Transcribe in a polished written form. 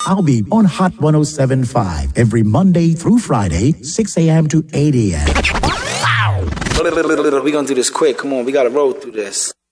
I'll be on Hot 107.5 every Monday through Friday, 6 a.m. to 8 a.m. We're going to do this quick. Come on, we got to roll through this.